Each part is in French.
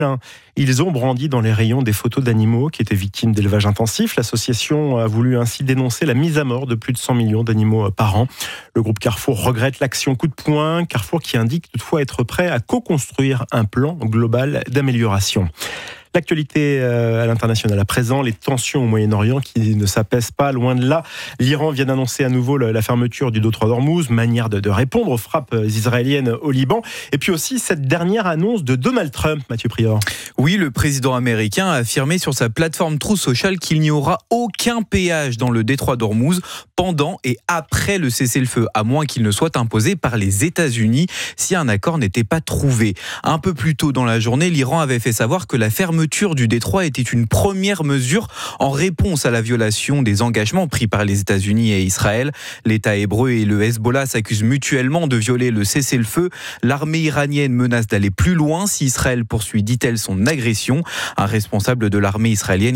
Ils ont brandi dans les rayons des photos d'animaux qui étaient victimes d'élevage intensif. L'association a voulu ainsi dénoncer la mise à mort de plus de 100 millions d'animaux par an. Le groupe Carrefour regrette l'action coup de poing. Carrefour qui indique toutefois être prêt à co-construire un plan global d'amélioration. L'actualité à l'international à présent, les tensions au Moyen-Orient qui ne s'apaisent pas, loin de là. L'Iran vient d'annoncer à nouveau la fermeture du détroit d'Ormuz, manière de répondre aux frappes israéliennes au Liban. Et puis aussi cette dernière annonce de Donald Trump, Mathieu Prior. Oui, le président américain a affirmé sur sa plateforme Truth Social qu'il n'y aura aucun péage dans le détroit d'Ormuz pendant et après le cessez-le-feu, à moins qu'il ne soit imposé par les États-Unis si un accord n'était pas trouvé. Un peu plus tôt dans la journée, l'Iran avait fait savoir que la fermeture du détroit était une première mesure en réponse à la violation des engagements pris par les États-Unis et Israël. L'État hébreu et le Hezbollah s'accusent mutuellement de violer le cessez-le-feu. L'armée iranienne menace d'aller plus loin si Israël poursuit, dit-elle, son agression. Un responsable de l'armée israélienne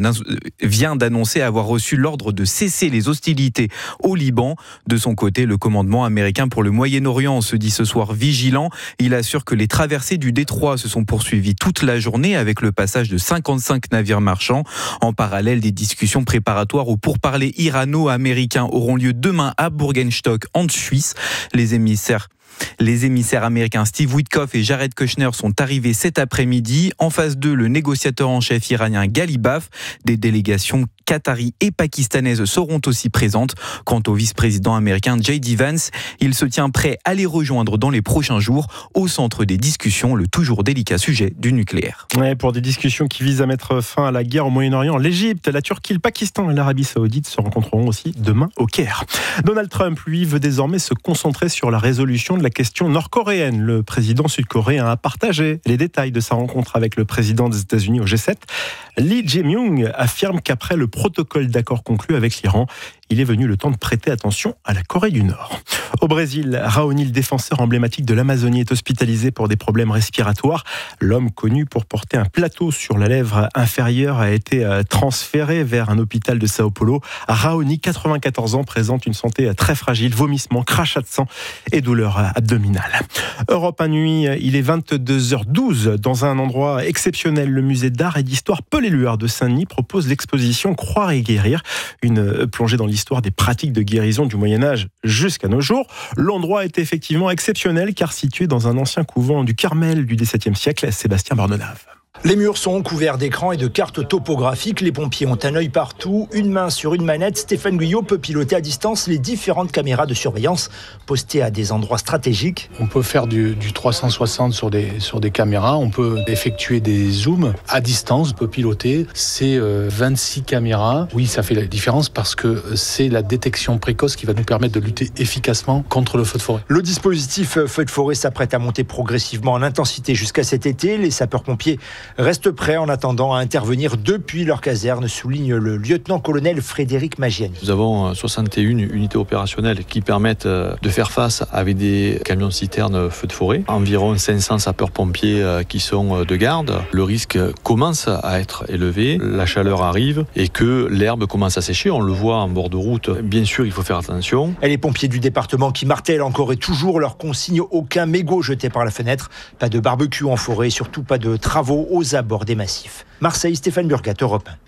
vient d'annoncer avoir reçu l'ordre de cesser les hostilités au Liban. De son côté, le commandement américain pour le Moyen-Orient se dit ce soir vigilant. Il assure que les traversées du détroit se sont poursuivies toute la journée avec le passage de 55 navires marchands. En parallèle, des discussions préparatoires aux pourparlers irano-américains auront lieu demain à Burgenstock en Suisse. Les émissaires américains Steve Witkoff et Jared Kushner sont arrivés cet après-midi. En face d'eux, le négociateur en chef iranien Ghalibaf. Des délégations qataries et pakistanaises seront aussi présentes. Quant au vice-président américain J.D. Vance, il se tient prêt à les rejoindre dans les prochains jours. Au centre des discussions, le toujours délicat sujet du nucléaire. Ouais, pour des discussions qui visent à mettre fin à la guerre au Moyen-Orient, l'Égypte, la Turquie, le Pakistan et l'Arabie Saoudite se rencontreront aussi demain au Caire. Donald Trump, lui, veut désormais se concentrer sur la résolution de la question nord-coréenne. Le président sud-coréen a partagé les détails de sa rencontre avec le président des États-Unis au G7. Lee Jae-myung affirme qu'après le protocole d'accord conclu avec l'Iran, il est venu le temps de prêter attention à la Corée du Nord. Au Brésil, Raoni, le défenseur emblématique de l'Amazonie, est hospitalisé pour des problèmes respiratoires. L'homme, connu pour porter un plateau sur la lèvre inférieure, a été transféré vers un hôpital de Sao Paulo. Raoni, 94 ans, présente une santé très fragile, vomissements, crachats de sang et douleurs abdominales. Europe 1 nuit, il est 22h12. Dans un endroit exceptionnel, le musée d'art et d'histoire Paul-Éluard de Saint-Denis propose l'exposition Croire et guérir, une plongée dans l'histoire des pratiques de guérison du Moyen-Âge jusqu'à nos jours. L'endroit est effectivement exceptionnel car situé dans un ancien couvent du Carmel du XVIIe siècle. Sébastien Bornenave. Les murs sont couverts d'écrans et de cartes topographiques. Les pompiers ont un œil partout, une main sur une manette. Stéphane Guyot peut piloter à distance les différentes caméras de surveillance postées à des endroits stratégiques. On peut faire du 360 sur des caméras. On peut effectuer des zooms à distance. On peut piloter ces 26 caméras. Oui, ça fait la différence parce que c'est la détection précoce qui va nous permettre de lutter efficacement contre le feu de forêt. Le dispositif feu de forêt s'apprête à monter progressivement en intensité jusqu'à cet été. Les sapeurs-pompiers restent prêts en attendant à intervenir depuis leur caserne, souligne le lieutenant-colonel Frédéric Magiani. Nous avons 61 unités opérationnelles qui permettent de faire face avec des camions-citernes feux de forêt. Environ 500 sapeurs-pompiers qui sont de garde. Le risque commence à être élevé, la chaleur arrive et que l'herbe commence à sécher. On le voit en bord de route. Bien sûr, il faut faire attention. Et les pompiers du département qui martèlent encore et toujours leurs consignes, aucun mégot jeté par la fenêtre, pas de barbecue en forêt, surtout pas de travaux aux abords des massifs. Marseille, Stéphane Burgat, Europe 1.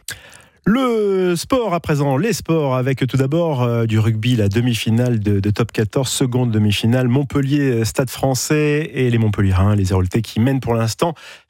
Le sport à présent, les sports avec tout d'abord du rugby, la demi-finale de Top 14, seconde demi-finale, Montpellier, Stade Français et les Montpelliérains, les Héroltais qui mènent pour l'instant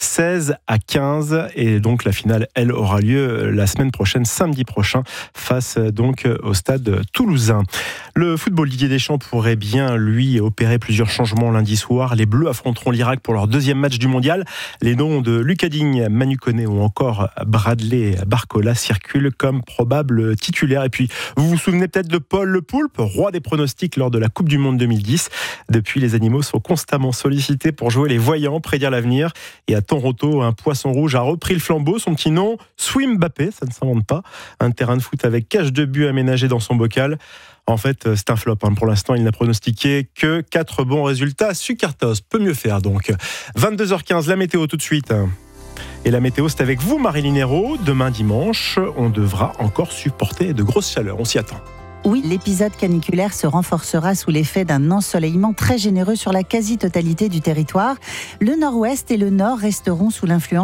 16-15 et donc la finale, elle, aura lieu la semaine prochaine, samedi prochain, face donc au Stade Toulousain. Le football, Didier Deschamps pourrait bien, lui, opérer plusieurs changements lundi soir. Les Bleus affronteront l'Irak pour leur deuxième match du mondial. Les noms de Lucas Digne, Manu Koné ou encore Bradley Barcola circulent comme probable titulaire. Et puis, vous vous souvenez peut-être de Paul Le Poulpe, roi des pronostics lors de la Coupe du Monde 2010. Depuis, les animaux sont constamment sollicités pour jouer les voyants, prédire l'avenir. Et à Toronto, un poisson rouge a repris le flambeau. Son petit nom, Swim Mbappé, ça ne s'invente pas. Un terrain de foot avec cage de but aménagé dans son bocal. En fait, c'est un flop. Pour l'instant, il n'a pronostiqué que 4 bons résultats. Sucartos peut mieux faire donc. 22h15, la météo tout de suite. Et la météo, c'est avec vous, Marilyn Hérault. Demain dimanche, on devra encore supporter de grosses chaleurs. On s'y attend. Oui, l'épisode caniculaire se renforcera sous l'effet d'un ensoleillement très généreux sur la quasi-totalité du territoire. Le nord-ouest et le nord resteront sous l'influence